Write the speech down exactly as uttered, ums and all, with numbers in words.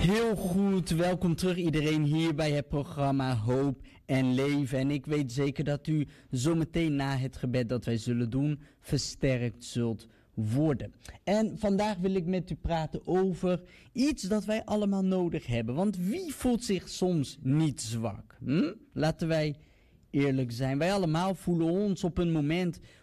Heel goed, welkom terug iedereen hier bij het programma Hoop en Leven. En ik weet zeker dat u zometeen na het gebed dat wij zullen doen, versterkt zult worden. En vandaag wil ik met u praten over iets dat wij allemaal nodig hebben. Want wie voelt zich soms niet zwak? Hm? Laten wij eerlijk zijn. Wij allemaal voelen ons op een moment